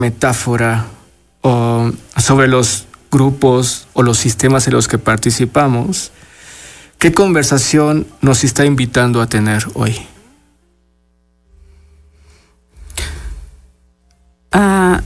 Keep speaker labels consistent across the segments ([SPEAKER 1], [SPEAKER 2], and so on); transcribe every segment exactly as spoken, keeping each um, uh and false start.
[SPEAKER 1] metáfora o sobre los grupos o los sistemas en los que participamos, ¿qué conversación nos está invitando a tener hoy?
[SPEAKER 2] A,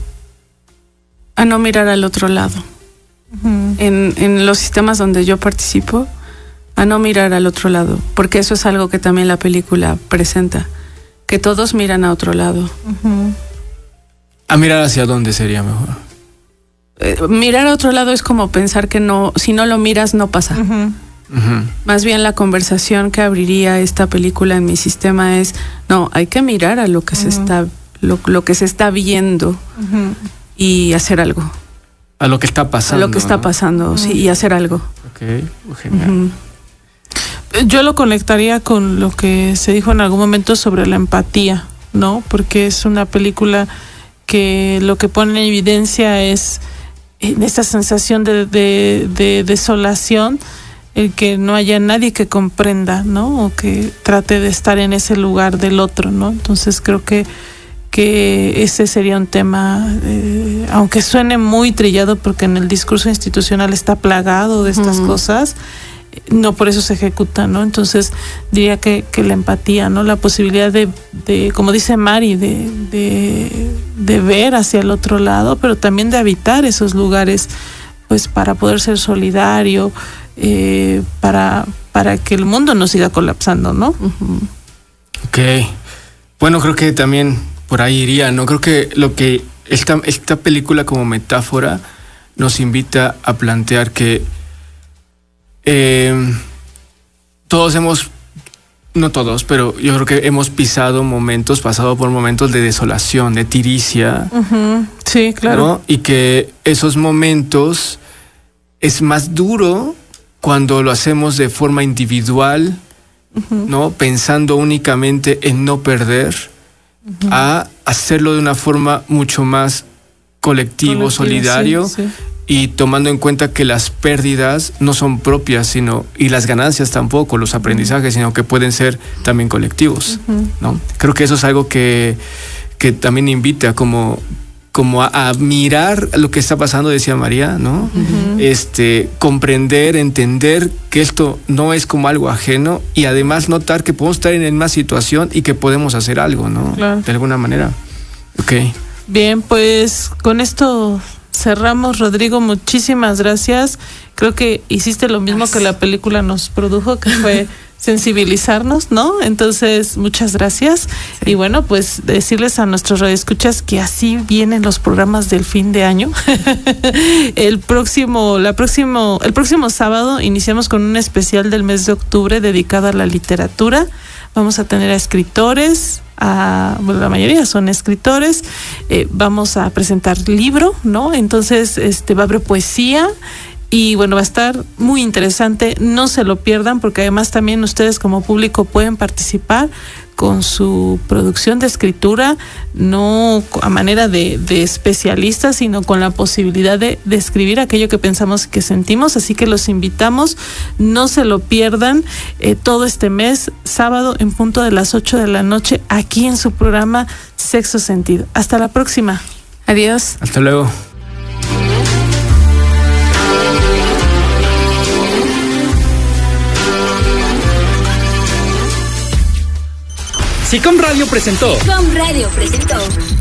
[SPEAKER 2] a no mirar al otro lado. Uh-huh. En, en los sistemas donde yo participo, a no mirar al otro lado, porque eso es algo que también la película presenta, que todos miran a otro lado.
[SPEAKER 1] Uh-huh. ¿A mirar hacia dónde sería mejor?
[SPEAKER 2] Eh, mirar a otro lado es como pensar que no, si no lo miras no pasa. Uh-huh. Uh-huh. Más bien la conversación que abriría esta película en mi sistema es, no, hay que mirar a lo que uh-huh. se está, lo, lo que se está viendo uh-huh. y hacer algo.
[SPEAKER 1] A lo que está pasando.
[SPEAKER 2] A lo que está pasando, ¿no? Sí, y hacer algo.
[SPEAKER 1] Ok, genial.
[SPEAKER 3] Uh-huh. Yo lo conectaría con lo que se dijo en algún momento sobre la empatía, ¿no? Porque es una película que lo que pone en evidencia es esta sensación de, de, de desolación, el que no haya nadie que comprenda, ¿no? O que trate de estar en ese lugar del otro, ¿no? Entonces creo que que ese sería un tema, eh, aunque suene muy trillado, porque en el discurso institucional está plagado de estas uh-huh. cosas, no por eso se ejecuta, ¿no? Entonces diría que, que la empatía, ¿no? La posibilidad de, de como dice Mari, de, de, de ver hacia el otro lado, pero también de habitar esos lugares, pues para poder ser solidario, eh, para, para que el mundo no siga colapsando, ¿no?
[SPEAKER 1] Uh-huh. Ok. Bueno, creo que también por ahí iría, ¿no? Creo que lo que esta, esta película como metáfora nos invita a plantear que eh, todos hemos, no todos, pero yo creo que hemos pisado momentos, pasado por momentos de desolación, de tiricia.
[SPEAKER 3] Uh-huh. Sí, claro.
[SPEAKER 1] ¿no? Y que esos momentos es más duro cuando lo hacemos de forma individual, uh-huh. ¿no? Pensando únicamente en no perder, uh-huh. a hacerlo de una forma mucho más colectivo, colectivo solidario, sí, sí. y tomando en cuenta que las pérdidas no son propias, sino y las ganancias tampoco, los aprendizajes, uh-huh. sino que pueden ser también colectivos, uh-huh. ¿no? Creo que eso es algo que, que también invita como como a, a mirar lo que está pasando, decía María, ¿no? Uh-huh. Este, comprender, entender que esto no es como algo ajeno y además notar que podemos estar en la misma situación y que podemos hacer algo, ¿no?
[SPEAKER 3] Claro.
[SPEAKER 1] De alguna manera. Ok.
[SPEAKER 3] Bien, pues con esto cerramos, Rodrigo, muchísimas gracias. Creo que hiciste lo mismo que la película nos produjo, que fue sensibilizarnos, ¿no? Entonces, muchas gracias. Sí. Y bueno, pues decirles a nuestros radioescuchas que así vienen los programas del fin de año. el próximo, la próximo, el próximo sábado iniciamos con un especial del mes de octubre dedicado a la literatura. Vamos a tener a escritores, a, bueno, la mayoría son escritores. Eh, vamos a presentar libro, ¿no? Entonces, este va a haber poesía. Y bueno, va a estar muy interesante, no se lo pierdan, porque además también ustedes como público pueden participar con su producción de escritura, no a manera de, de especialistas, sino con la posibilidad de, de escribir aquello que pensamos que sentimos. Así que los invitamos, no se lo pierdan, eh, todo este mes, sábado en punto de las ocho de la noche, aquí en su programa Sexto Sentido. Hasta la próxima.
[SPEAKER 2] Adiós.
[SPEAKER 1] Hasta luego.
[SPEAKER 4] SICOM Radio presentó.
[SPEAKER 5] SICOM Radio presentó.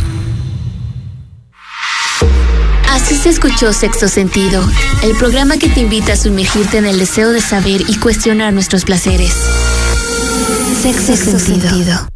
[SPEAKER 5] Así se escuchó Sexto Sentido, el programa que te invita a sumergirte en el deseo de saber y cuestionar nuestros placeres. Sexto, Sexto Sentido. Sentido.